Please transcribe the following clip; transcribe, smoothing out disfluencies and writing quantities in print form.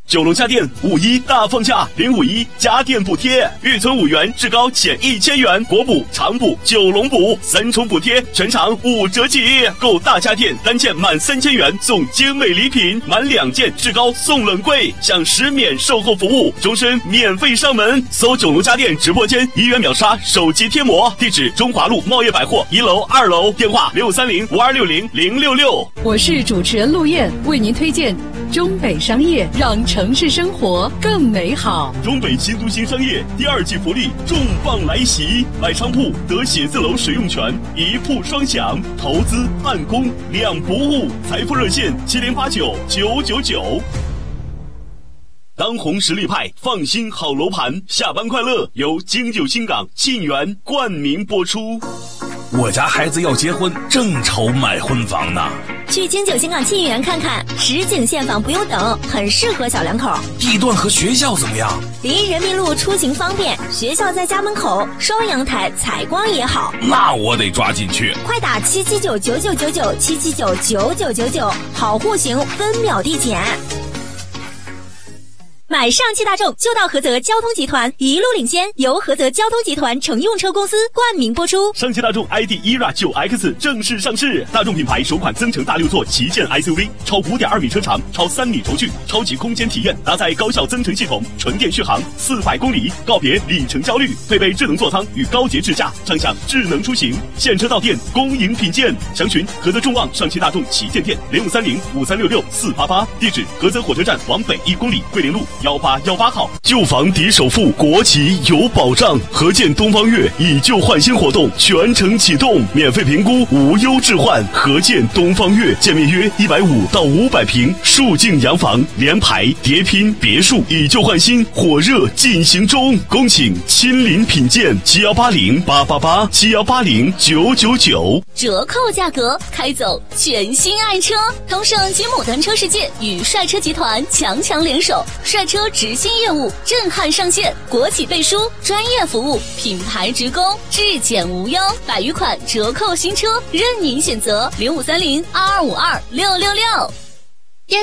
九龙家电5·1大放价，051家电补贴，预存5元，至高减1000元，国补、长补、九龙补3重补贴，全场5折起。购大家电单件满3000元送精美礼品，满2件至高送冷柜，享10免售后服务，终身免费上门。搜九龙家电直播间，1元秒杀手机贴膜，地址中华路茂业百货1楼、2楼，电话6530526066。 我是主持人陆燕，为您推荐中北商业，让城市生活更美好。 中北新都心商业第2季福利重磅来袭，买商铺得写字楼使用权，1铺双享，投资办公2不误，财富热线70899999。当红实力派，放心好楼盘，下班快乐由京九新港沁园冠名播出。 我家孩子要结婚，正愁买婚房呢。 去京九新港沁园看看，实景现房不用等，很适合小两口。 地段和学校怎么样？ 离人民路出行方便，学校在家门口，双阳台，采光也好。 那我得抓紧去。 快打7799999，7799999，好户型，分秒递减。买上汽大众就到菏泽交通集团，一路领先，由菏泽交通集团乘用车公司冠名播出。 上汽大众 ID ERA 9X 正式上市，大众品牌首款增程大6座旗舰 SUV， 超5.2米车长，超3米轴距，超级空间体验，搭载高效增程系统，纯电续航400公里，告别里程焦虑，配备智能座舱与高节智驾，畅享智能出行，现车到店，恭迎品鉴。详询菏泽众旺上汽大众旗舰店0530536488，地址菏泽火车站往北1公里，桂林路1818号。旧房抵首付，国企有保障。合建东方悦以旧换新活动全程启动，免费评估，无忧置换。合建东方悦，建面约150到500平，数境洋房，联排叠拼别墅，以旧换新，火热进行中。恭请亲临品鉴，7180888，7180999。 折扣价格，开走全新爱车。同盛吉姆单车世界与帅车集团强联手，帅车直新业务震撼上线，国企背书，专业服务，品牌直供，质检无忧，100余款折扣新车任您选择，053022526666。